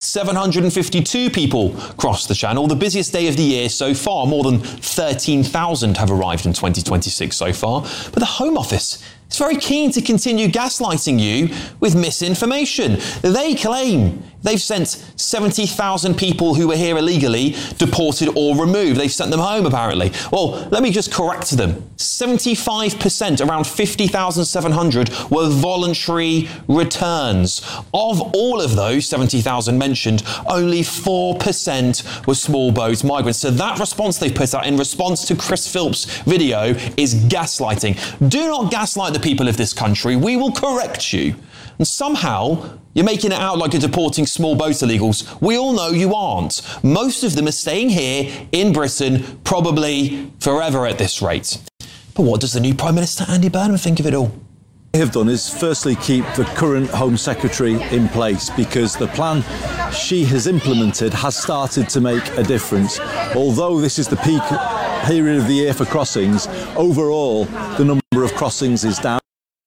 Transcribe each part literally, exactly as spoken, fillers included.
seven hundred fifty-two people crossed the channel, the busiest day of the year so far. More than thirteen thousand have arrived in twenty twenty-six so far. But the Home Office is very keen to continue gaslighting you with misinformation. They claim they've sent seventy thousand people who were here illegally deported or removed. They've sent them home, apparently. Well, let me just correct them. seventy-five percent, around fifty thousand seven hundred, were voluntary returns. Of all of those seventy thousand mentioned, only four percent were small boat migrants. So that response they put out in response to Chris Philp's video is gaslighting. Do not gaslight the people of this country. We will correct you. And somehow, you're making it out like you're deporting small boat illegals. We all know you aren't. Most of them are staying here in Britain, probably forever at this rate. But what does the new Prime Minister Andy Burnham think of it all? What they have done is firstly keep the current Home Secretary in place, because the plan she has implemented has started to make a difference. Although this is the peak period of the year for crossings, overall the number of crossings is down.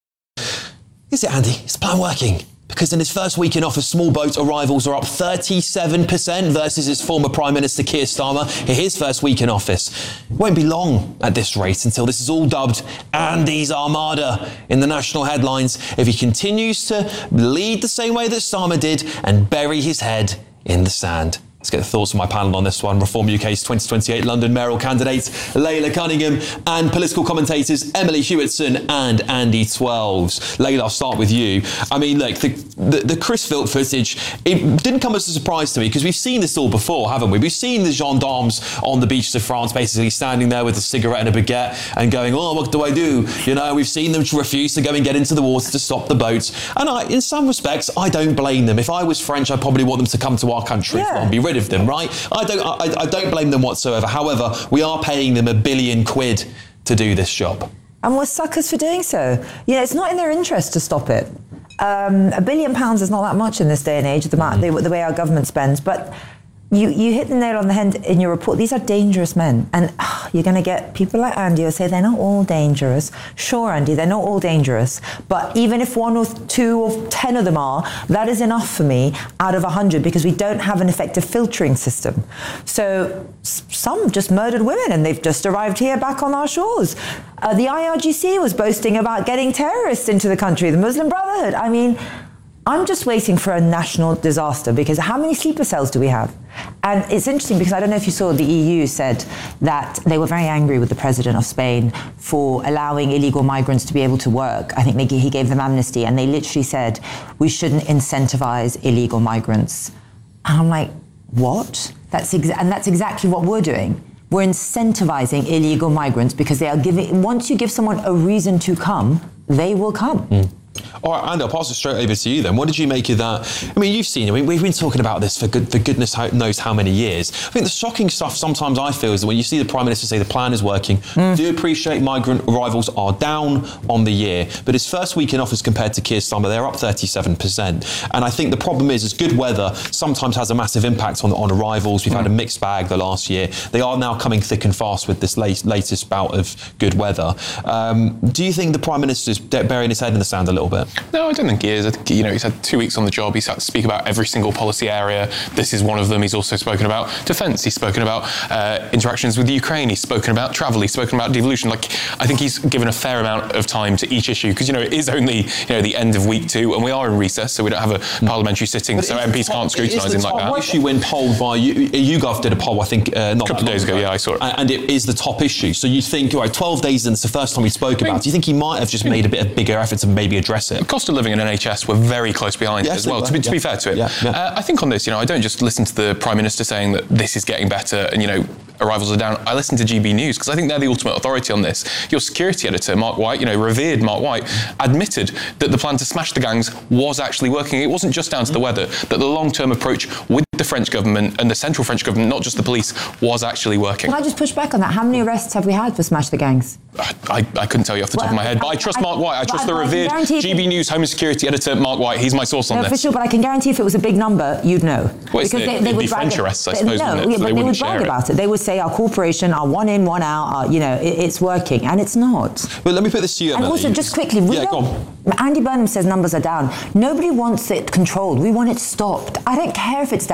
Is it, Andy? Is the plan working? Because in his first week in office, small boat arrivals are up thirty-seven percent versus his former Prime Minister Keir Starmer in his first week in office. It won't be long at this rate until this is all dubbed Andy's Armada in the national headlines if he continues to lead the same way that Starmer did and bury his head in the sand. Let's get the thoughts of my panel on this one. Reform U K's twenty twenty-eight London mayoral candidates Layla Cunningham and political commentators Emily Hewitson and Andy Twelves. Layla, I'll start with you. I mean, look, the, the, the Chris Philp footage, it didn't come as a surprise to me because we've seen this all before, haven't we? We've seen the gendarmes on the beaches of France basically standing there with a cigarette and a baguette and going, oh, what do I do? You know, we've seen them refuse to go and get into the water to stop the boats. And I, in some respects, I don't blame them. If I was French, I'd probably want them to come to our country yeah. and be rid of them, right? I don't, I, I don't blame them whatsoever. However, we are paying them a billion quid to do this job. And we're suckers for doing so. You know, it's not in their interest to stop it. Um, a billion pounds is not that much in this day and age, the, mm. the, the way our government spends. But you, you hit the nail on the head in your report. These are dangerous men. And oh, you're going to get people like Andy who say they're not all dangerous. Sure, Andy, they're not all dangerous. But even if one or two or ten of them are, that is enough for me out of a hundred, because we don't have an effective filtering system. So some just murdered women and they've just arrived here back on our shores. Uh, the I R G C was boasting about getting terrorists into the country, the Muslim Brotherhood. I mean, I'm just waiting for a national disaster, because how many sleeper cells do we have? And it's interesting because I don't know if you saw, the E U said that they were very angry with the president of Spain for allowing illegal migrants to be able to work. I think they, he gave them amnesty, and they literally said, we shouldn't incentivize illegal migrants. And I'm like, what? That's exa- and that's exactly what we're doing. We're incentivizing illegal migrants because they are giving, once you give someone a reason to come, they will come. Mm. All right, Andy, I'll pass it straight over to you then. What did you make of that? I mean, you've seen it. I mean, we've been talking about this for, good, for goodness knows how many years. I think the shocking stuff sometimes I feel is that when you see the Prime Minister say the plan is working, mm. do appreciate migrant arrivals are down on the year, but his first week in office compared to Keir Starmer, they're up thirty-seven percent. And I think the problem is, is good weather sometimes has a massive impact on, on arrivals. We've mm. had a mixed bag the last year. They are now coming thick and fast with this late, latest bout of good weather. Um, do you think the Prime Minister's burying his head in the sand a little bit? No, I don't think he is. I think, you know, he's had two weeks on the job. He's had to speak about every single policy area. This is one of them. He's also spoken about defence. He's spoken about uh, interactions with Ukraine. He's spoken about travel. He's spoken about devolution. Like, I think he's given a fair amount of time to each issue, because, you know, it is only, you know, the end of week two, and we are in recess, so we don't have a mm. parliamentary sitting, but so M Ps top, can't scrutinise him like that. Issue when polled by YouGov did a poll, I think, uh, not a couple of days ago. Yeah, I saw it, and it is the top issue. So you think, all right, twelve days, and it's the first time we spoke about it. Do you think he might have just made a bit of bigger effort to maybe address it? The cost of living in N H S were very close behind yes, it as well, were, to, be, yeah. to be fair to it. Yeah, yeah. Uh, I think on this, you know, I don't just listen to the Prime Minister saying that this is getting better and, you know, arrivals are down. I listen to G B News because I think they're the ultimate authority on this. Your security editor, Mark White, you know, revered Mark White, admitted that the plan to smash the gangs was actually working. It wasn't just down to the weather, that the long-term approach with the French government and the central French government, not just the police, was actually working. Can I just push back on that? How many arrests have we had for Smash the Gangs? I, I, I couldn't tell you off the well, top of my head, but I, I trust I, Mark White. I trust the revered G B News Home Security editor, Mark White. He's my source on no, this. For sure, but I can guarantee if it was a big number, you'd know. Well, because they, they it'd would be French arrests, I suppose, no, wouldn't it? Yeah, So but they, they would share brag it. about it. They would say our corporation, our one in, one out, our, you know, it, it's working, and it's not. But let me put this to you, And Emily. also, just quickly, we yeah, don't, go on. Andy Burnham says numbers are down. Nobody wants it controlled. We want it stopped. I don't care if it's down.